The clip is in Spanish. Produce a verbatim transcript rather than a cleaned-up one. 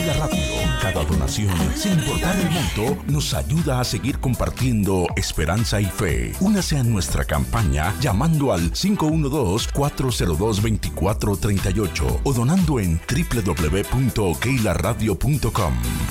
Keila Radio. Cada donación, sin importar el monto, nos ayuda a seguir compartiendo esperanza y fe. Únase a nuestra campaña llamando al cinco uno dos, cuatro cero dos, dos cuatro tres ocho o donando en doble u doble u doble u punto keila radio punto com.